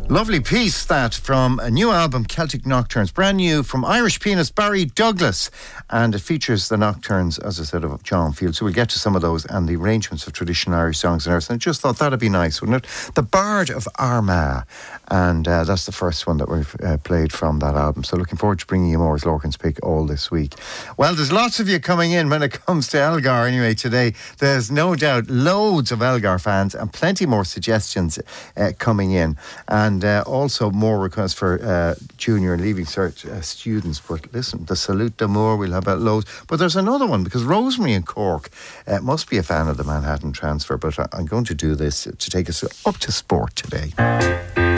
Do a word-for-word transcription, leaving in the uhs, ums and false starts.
Lovely piece that from a new album, Celtic Nocturnes, brand new from Irish pianist Barry Douglas, and it features the Nocturnes, as I said, of John Field. So we'll get to some of those and the arrangements of traditional Irish songs and others. And I just thought that'd be nice, wouldn't it? The Bard of Armagh, and uh, that's the first one that we've uh, played from that album. So looking forward to bringing you more as Lorcan's Pick all this week. Well, there's lots of you coming in when it comes to Elgar anyway today. There's no doubt loads of Elgar fans and plenty more suggestions uh, coming in. And And uh, also more requests for uh, junior and leaving cert uh, students. But listen, the Salute d'Amour, we'll have about loads. But there's another one, because Rosemary in Cork uh, must be a fan of the Manhattan Transfer. But I- I'm going to do this to take us up to sport today.